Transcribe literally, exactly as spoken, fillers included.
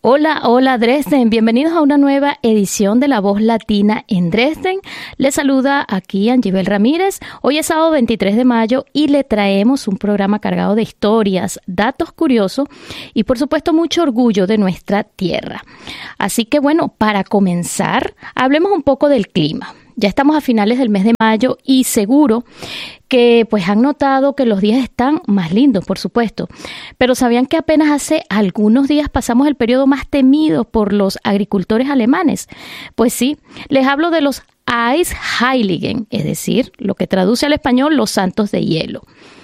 Hola, hola Dresden, bienvenidos a una nueva edición de La Voz Latina en Dresden. Les saluda aquí Angibel Ramírez. Hoy es sábado veintitrés de mayo y le traemos un programa cargado de historias, datos curiosos y por supuesto mucho orgullo de nuestra tierra. Así que bueno, para comenzar, hablemos un poco del clima. Ya estamos a finales del mes de mayo y seguro que pues han notado que los días están más lindos, por supuesto. Pero ¿sabían que apenas hace algunos días pasamos el periodo más temido por los agricultores alemanes? Pues sí, les hablo de los Eisheiligen, es decir, lo que traduce al español los santos de hielo.